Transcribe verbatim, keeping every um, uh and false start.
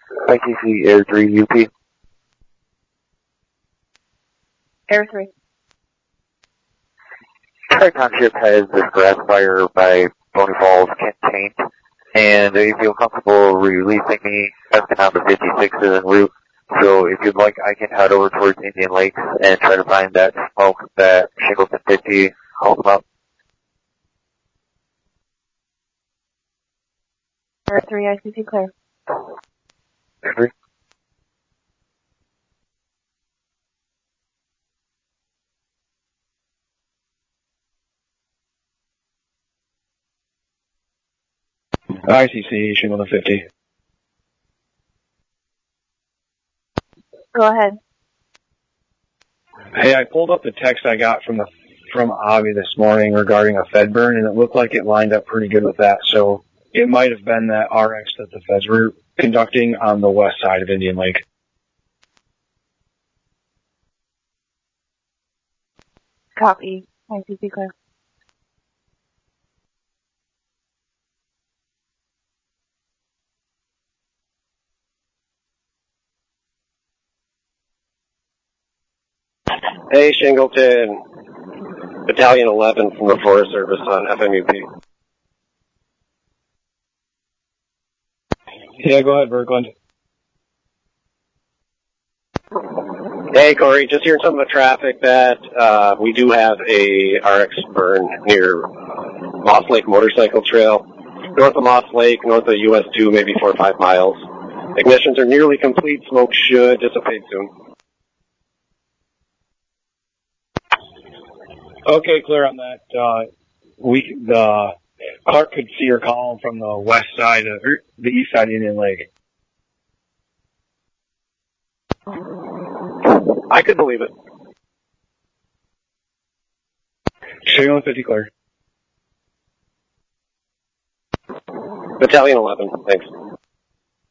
I T C Air three U P. Air three. Our township has this grass fire by Boney Falls, Kent, and they feel comfortable releasing me asking out the fifty-six is en route. So if you'd like, I can head over towards Indian Lakes and try to find that smoke that Shingleton fifty called them up. Air three, I C C clear. Air three. I C C, Shingleton fifty. Go ahead. Hey, I pulled up the text I got from the from Avi this morning regarding a Fed burn, and it looked like it lined up pretty good with that. So it might have been that R X that the Feds were conducting on the west side of Indian Lake. Copy. I C C clear. Hey, Shingleton. Battalion eleven from the Forest Service on F M U P. Yeah, go ahead, Berkland. Hey, Corey, just hearing some of the traffic that uh, we do have a R X burn near Moss Lake Motorcycle Trail. North of Moss Lake, north of U S two, maybe four or five miles. Ignitions are nearly complete. Smoke should dissipate soon. Okay, clear on that. Uh, we the Clark could see your call from the west side of er, the east side of Indian Lake. I could believe it. Shingleton fifty clear. Battalion eleven, thanks.